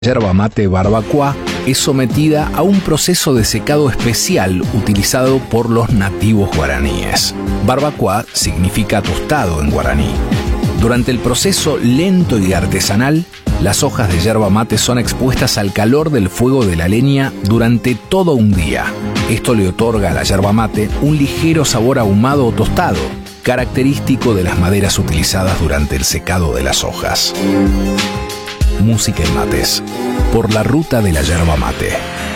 Yerba mate barbacoa es sometida a un proceso de secado especial utilizado por los nativos guaraníes. Barbacoa significa tostado en guaraní. Durante el proceso lento y artesanal, las hojas de yerba mate son expuestas al calor del fuego de la leña durante todo un día. Esto le otorga a la yerba mate un ligero sabor ahumado o tostado, característico de las maderas utilizadas durante el secado de las hojas. Música en mates, por la ruta de la yerba mate.